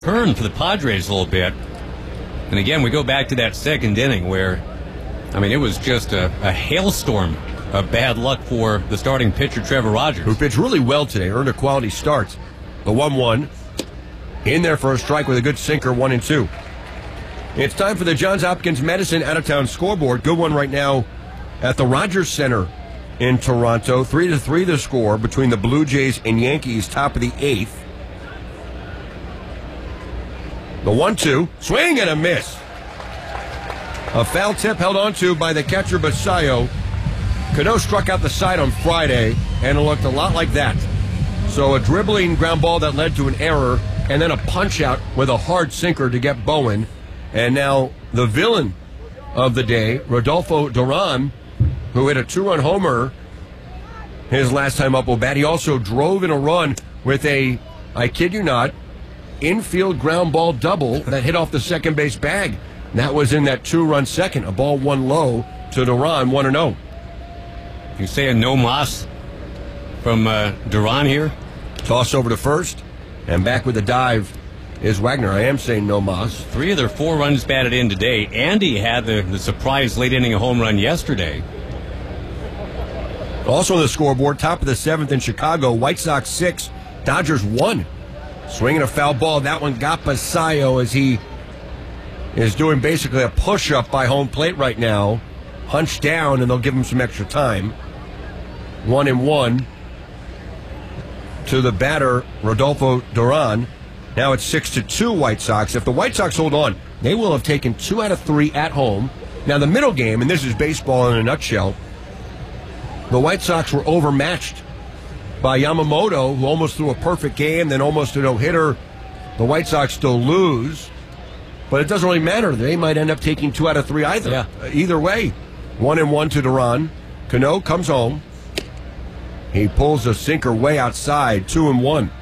turn for the Padres a little bit. And again, we go back to that second inning where, it was just a hailstorm of bad luck for the starting pitcher, Trevor Rogers. Who pitched really well today, earned a quality start. The 1-1 in there for a strike with a good sinker, 1-2. It's time for the Johns Hopkins Medicine out-of-town scoreboard. Good one right now at the Rogers Center in Toronto. 3-3 the score between the Blue Jays and Yankees, top of the 8th. The 1-2, swing and a miss. A foul tip held onto by the catcher Basayo. Cano struck out the side on Friday, and it looked a lot like that. So a dribbling ground ball that led to an error, and then a punch out with a hard sinker to get Bowen. And now the villain of the day, Rodolfo Duran, who hit a 2-run homer his last time up with bat. He also drove in a run with a, I kid you not, infield ground ball double that hit off the second base bag. That was in that 2-run second. A ball one low to Duran, 1-0. You say a no mas from Duran here? Toss over to first, and back with the dive is Wagner. I am saying no mas. 3 of their 4 runs batted in today. Andy had the surprise late inning home run yesterday. Also on the scoreboard, top of the 7th in Chicago, White Sox 6, Dodgers 1. Swinging a foul ball. That one got Basayo as he is doing basically a push-up by home plate right now. Hunched down, and they'll give him some extra time. 1-1 to the batter, Rodolfo Duran. Now it's 6-2 White Sox. If the White Sox hold on, they will have taken 2 out of 3 at home. Now the middle game, and this is baseball in a nutshell, the White Sox were overmatched by Yamamoto, who almost threw a perfect game, then almost a no-hitter. The White Sox still lose, but it doesn't really matter. They might end up taking 2 out of 3 either. Yeah. Either way, 1-1 to Duran. Cano comes home. He pulls a sinker way outside, 2-1.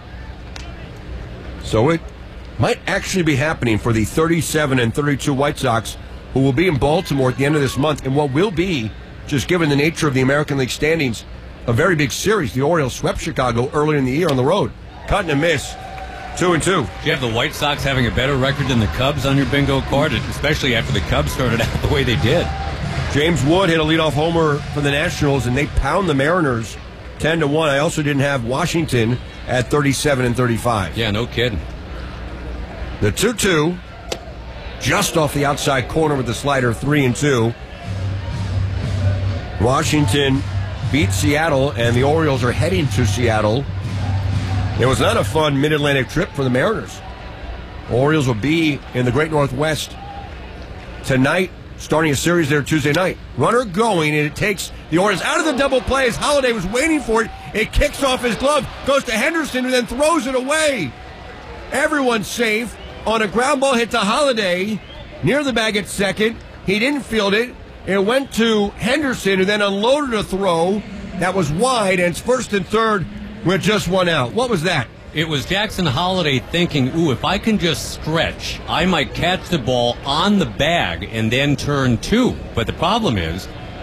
So it might actually be happening for the 37 and 32 White Sox, who will be in Baltimore at the end of this month, in what will be, just given the nature of the American League standings, a very big series. The Orioles swept Chicago earlier in the year on the road. Cut and a miss. 2-2. Do you have the White Sox having a better record than the Cubs on your bingo card, especially after the Cubs started out the way they did? James Wood hit a leadoff homer for the Nationals, and they pound the Mariners 10-1. I also didn't have Washington at 37 and 35. Yeah, no kidding. The 2-2, just off the outside corner with the slider, 3-2. Washington beat Seattle, and the Orioles are heading to Seattle. It was not a fun Mid-Atlantic trip for the Mariners. Orioles will be in the Great Northwest tonight, starting a series there Tuesday night. Runner going, and it takes the Orioles out of the double play as Holiday was waiting for it. It kicks off his glove, goes to Henderson, and then throws it away. Everyone's safe on a ground ball hit to Holiday near the bag at second. He didn't field it. It went to Henderson, who then unloaded a throw that was wide, and it's first and third with just 1 out. What was that? It was Jackson Holiday thinking, if I can just stretch, I might catch the ball on the bag and then turn 2. But the problem is,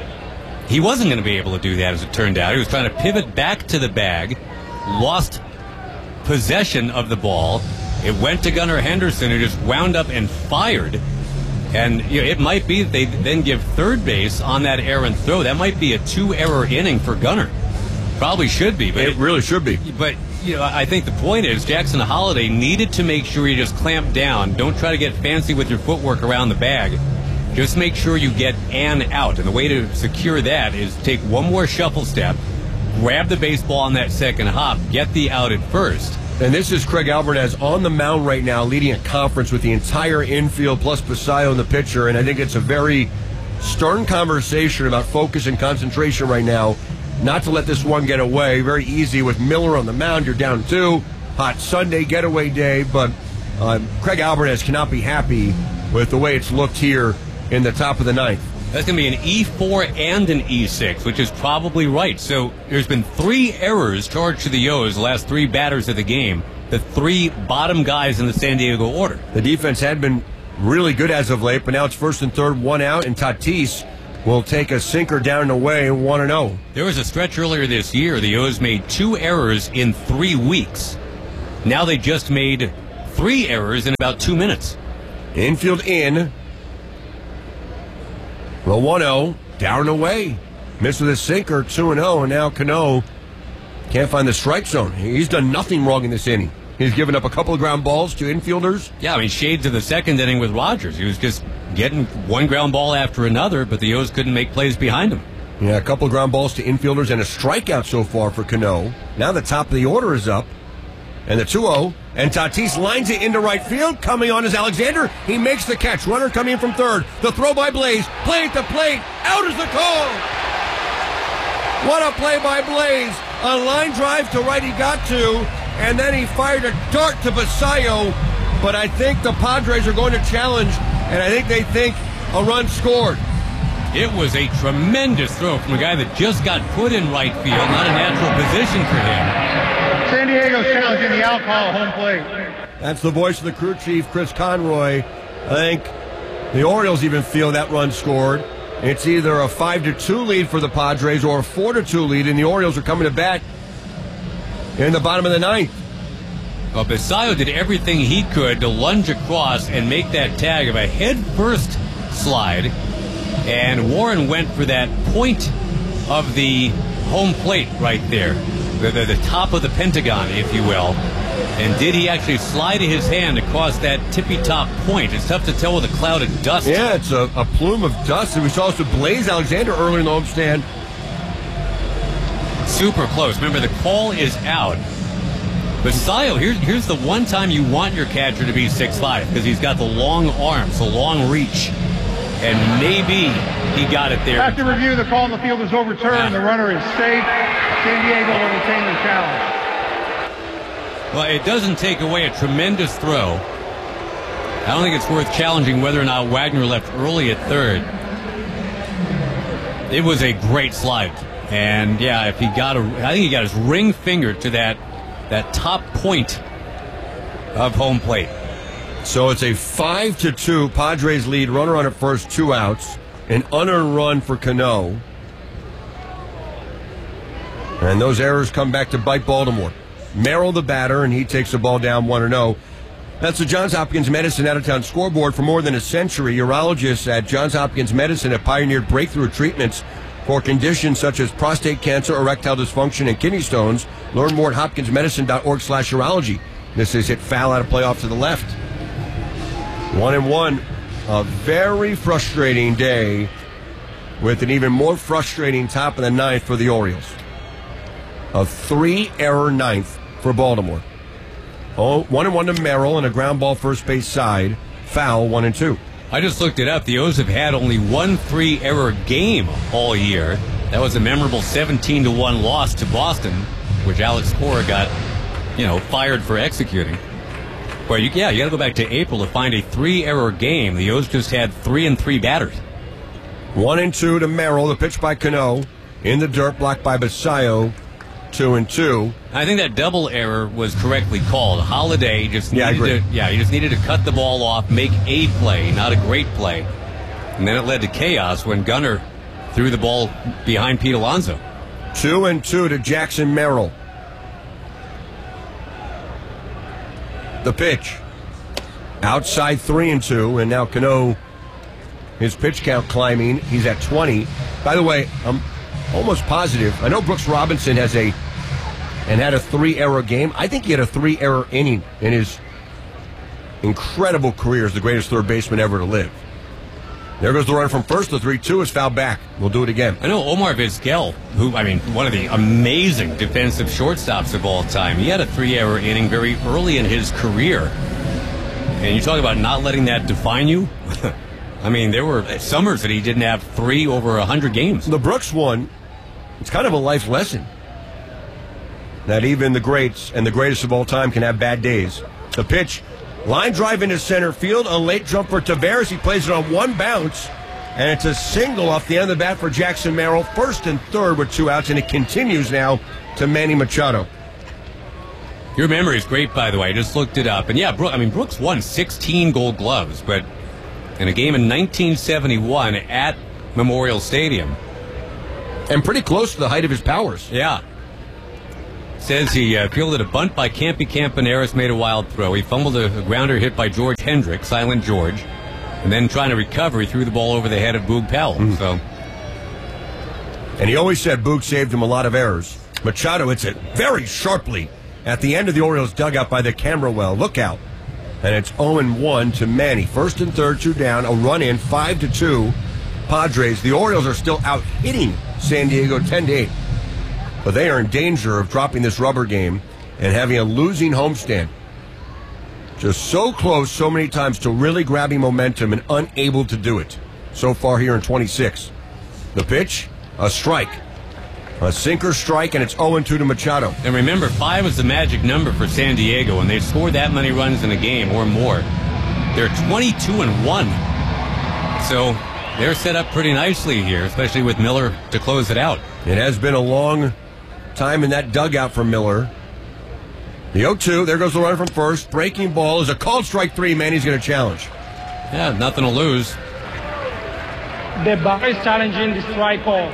he wasn't going to be able to do that, as it turned out. He was trying to pivot back to the bag, lost possession of the ball. It went to Gunnar Henderson, who just wound up and fired. And it might be that they then give third base on that errant throw. That might be a 2-error inning for Gunnar. Probably should be. But it really should be. But, I think the point is Jackson Holiday needed to make sure you just clamp down. Don't try to get fancy with your footwork around the bag. Just make sure you get an out. And the way to secure that is take one more shuffle step, grab the baseball on that second hop, get the out at first. And this is Craig Alvarez on the mound right now, leading a conference with the entire infield plus Basayo in the pitcher. And I think it's a very stern conversation about focus and concentration right now. Not to let this one get away. Very easy with Miller on the mound. You're down 2. Hot Sunday getaway day. But Craig Alvarez cannot be happy with the way it's looked here in the top of the 9th. That's going to be an E4 and an E6, which is probably right. So there's been 3 errors charged to the O's the last 3 batters of the game. The 3 bottom guys in the San Diego order. The defense had been really good as of late, but now it's first and third, 1 out, and Tatis will take a sinker down and away, 1-0. There was a stretch earlier this year. The O's made 2 errors in 3 weeks. Now they just made 3 errors in about 2 minutes. Infield in. The 1-0, down away. Missed with a sinker, 2-0, and now Cano can't find the strike zone. He's done nothing wrong in this inning. He's given up a couple of ground balls to infielders. Yeah, I mean, shades of the second inning with Rogers. He was just getting one ground ball after another, but the O's couldn't make plays behind him. Yeah, a couple of ground balls to infielders and a strikeout so far for Cano. Now the top of the order is up. And the 2-0. And Tatis lines it into right field. Coming on is Alexander. He makes the catch. Runner coming in from third. The throw by Blaze. Play at the plate. Out is the call. What a play by Blaze. A line drive to right he got to. And then he fired a dart to Basayo. But I think the Padres are going to challenge. And I think they think a run scored. It was a tremendous throw from a guy that just got put in right field. Not a natural position for him. San Diego's challenging the out call, home plate. That's the voice of the crew chief, Chris Conroy. I think the Orioles even feel that run scored. It's either a 5-2 lead for the Padres or a 4-2 lead, and the Orioles are coming to bat in the bottom of the ninth. Well, Basayo did everything he could to lunge across and make that tag of a head-first slide. And Warren went for that point of the home plate right there, the top of the pentagon, if you will. And did he actually slide his hand across that tippy-top point? It's tough to tell with a cloud of dust. Yeah, it's a plume of dust. And we saw also Blaze Alexander early in the homestand. Super close. Remember, the call is out. Basayo, here's the one time you want your catcher to be 6'5", because he's got the long arms, the long reach. And maybe he got it there. After review, the call on the field is overturned. The runner is safe. San Diego will retain the challenge. Well, it doesn't take away a tremendous throw. I don't think it's worth challenging whether or not Wagner left early at third. It was a great slide. And, yeah, if he got I think he got his ring finger to that top point of home plate. So it's a 5-2 Padres lead. Runner on at first, 2 outs. An unearned run for Cano. And those errors come back to bite Baltimore. Merrill the batter, and he takes the ball down 1-0. That's the Johns Hopkins Medicine out-of-town scoreboard. For more than a century, urologists at Johns Hopkins Medicine have pioneered breakthrough treatments for conditions such as prostate cancer, erectile dysfunction, and kidney stones. Learn more at hopkinsmedicine.org/urology. This is hit foul out of play off to the left. 1-1. A very frustrating day with an even more frustrating top of the ninth for the Orioles. A 3-error ninth for Baltimore. 1-1 to Merrill and a ground ball first base side. Foul 1-2. I just looked it up. The O's have had only one 3-error game all year. That was a memorable 17-1 loss to Boston, which Alex Cora got, fired for executing. But you got to go back to April to find a 3-error game. The O's just had 3-3 batters. 1-2 to Merrill. The pitch by Cano in the dirt, blocked by Basayo. 2-2. I think that double error was correctly called. Holiday just needed he just needed to cut the ball off, make a play, not a great play. And then it led to chaos when Gunnar threw the ball behind Pete Alonso. 2-2 to Jackson Merrill. The pitch. Outside 3-2, and now Cano, his pitch count climbing. He's at 20. By the way, I'm almost positive. I know Brooks Robinson had a 3-error game. I think he had a 3-error inning in his incredible career as the greatest third baseman ever to live. There goes the runner from first. The 3-2 is fouled back. We'll do it again. I know Omar Vizquel, one of the amazing defensive shortstops of all time. He had a 3-error inning very early in his career. And you talk about not letting that define you. There were summers that he didn't have 3 over 100 games. The Brooks one, it's kind of a life lesson that even the greats and the greatest of all time can have bad days. The pitch, line drive into center field, a late jump for Taveras. He plays it on one bounce, and it's a single off the end of the bat for Jackson Merrill. First and third with 2 outs, and it continues now to Manny Machado. Your memory is great, by the way. I just looked it up. And yeah, Brooks won 16 Gold Gloves, but in a game in 1971 at Memorial Stadium. And pretty close to the height of his powers. Yeah. says he fielded a bunt by Campy Campaneris, made a wild throw. He fumbled a grounder hit by George Hendrick, Silent George. And then trying to recover, he threw the ball over the head of Boog Powell. So, and he always said Boog saved him a lot of errors. Machado hits it very sharply at the end of the Orioles dugout by the camera well. Look out. And it's 0-1 to Manny. First and third, 2 down, a run in, 5-2. Padres. The Orioles are still out hitting San Diego 10-8. But they are in danger of dropping this rubber game and having a losing homestand. Just so close so many times to really grabbing momentum and unable to do it so far here in 26. The pitch, a strike. A sinker strike, and it's 0-2 to Machado. And remember, 5 is the magic number for San Diego, and they've scored that many runs in a game or more. They're 22-1. So they're set up pretty nicely here, especially with Miller to close it out. It has been a long time in that dugout for Miller. The 0-2, there goes the runner from first. Breaking ball is a called strike 3. Manny's going to challenge. Yeah, nothing to lose. The batter is challenging the strike call.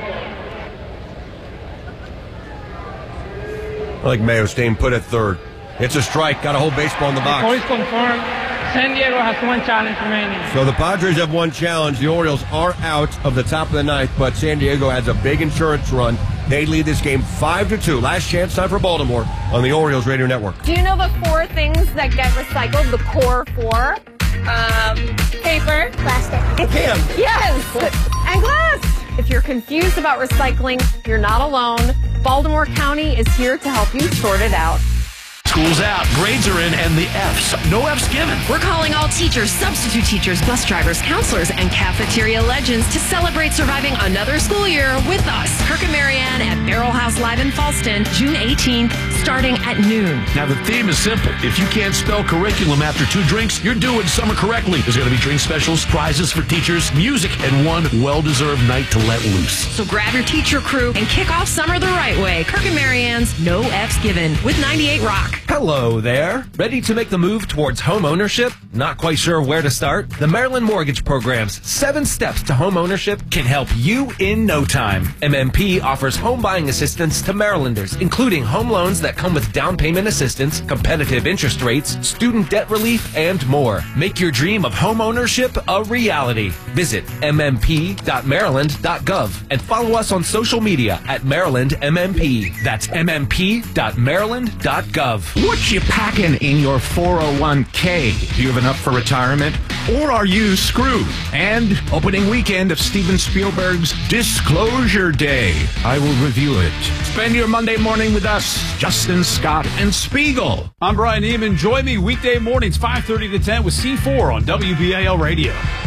I like Mayo staying put at third. It's a strike. Got a whole baseball in the The call box. is confirmed. San Diego has 1 challenge remaining. So the Padres have 1 challenge. The Orioles are out of the top of the 9th, but San Diego has a big insurance run. They lead this game 5-2. Last chance time for Baltimore on the Orioles Radio Network. Do you know the 4 things that get recycled? The core 4? Paper. Plastic. Can. Yes! And glass! If you're confused about recycling, you're not alone. Baltimore County is here to help you sort it out. School's out, grades are in, and the F's. No F's given. We're calling all teachers, substitute teachers, bus drivers, counselors, and cafeteria legends to celebrate surviving another school year with us. Kirk and Marianne at Barrel House Live in Falston, June 18th, starting at noon. Now, the theme is simple. If you can't spell curriculum after 2 drinks, you're doing summer correctly. There's going to be drink specials, prizes for teachers, music, and 1 well-deserved night to let loose. So grab your teacher crew and kick off summer the right way. Kirk and Marianne's No F's Given with 98 Rock. Hello there. Ready to make the move towards home ownership? Not quite sure where to start? The Maryland Mortgage Program's 7 steps to home ownership can help you in no time. MMP offers home buying assistance to Marylanders, including home loans that come with down payment assistance, competitive interest rates, student debt relief, and more. Make your dream of home ownership a reality. Visit mmp.maryland.gov and follow us on social media at Maryland MMP. That's mmp.maryland.gov. What you packing in your 401k? Do you have enough for retirement? Or are you screwed? And opening weekend of Steven Spielberg's Disclosure Day. I will review it. Spend your Monday morning with us, Justin Scott and Spiegel. I'm Brian Neiman. Join me weekday mornings 5:30 to 10 with C4 on WBAL Radio.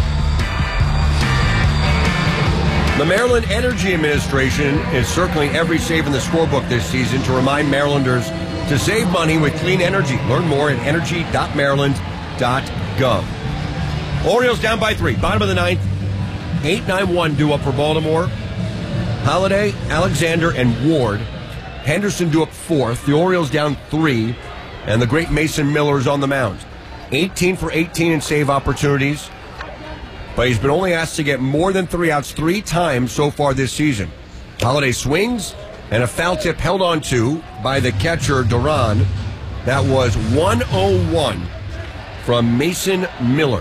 The Maryland Energy Administration is circling every save in the scorebook this season to remind Marylanders to save money with clean energy. Learn more at energy.maryland.gov. Orioles down by 3. Bottom of the 9th. 8-9-1 due up for Baltimore. Holiday, Alexander, and Ward. Henderson due up 4th. The Orioles down 3. And the great Mason Miller is on the mound. 18 for 18 in save opportunities. But he's been only asked to get more than 3 outs 3 times so far this season. Holiday swings, and a foul tip held on to by the catcher, Duran. That was 101 from Mason Miller.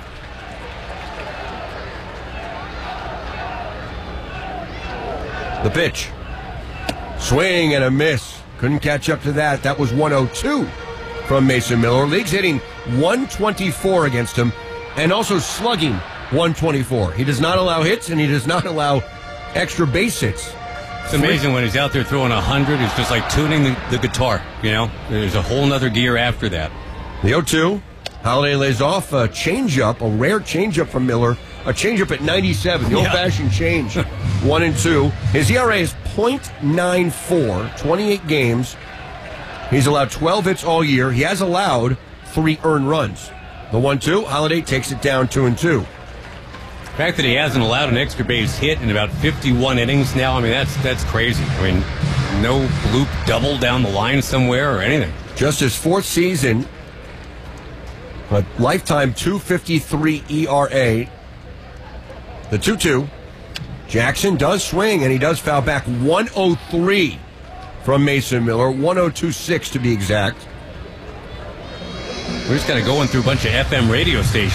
The pitch. Swing and a miss. Couldn't catch up to that. That was 102 from Mason Miller. League's hitting 124 against him and also slugging 124. He does not allow hits, and he does not allow extra base hits. It's amazing when he's out there throwing 100. It's just like tuning the guitar, you know? There's a whole nother gear after that. The 0-2. Holiday lays off a changeup, a rare changeup from Miller. A changeup at 97, the old-fashioned change. 1-2. His ERA is .94, 28 games. He's allowed 12 hits all year. He has allowed 3 earned runs. The 1-2, Holiday takes it down 2-2. The fact that he hasn't allowed an extra base hit in about 51 innings now, I mean, that's crazy. I mean, no bloop double down the line somewhere or anything. Just his 4th season, a lifetime .253 ERA. The 2-2. Jackson does swing, and he does foul back. 103 from Mason Miller, 102.6 to be exact. We're just kind of going through a bunch of FM radio stations.